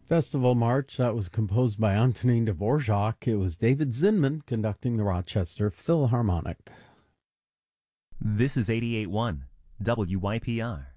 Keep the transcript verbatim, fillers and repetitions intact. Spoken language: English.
Festival March, that was composed by Antonin Dvorak. It was David Zinman conducting the Rochester Philharmonic. This is eighty-eight point one W Y P R.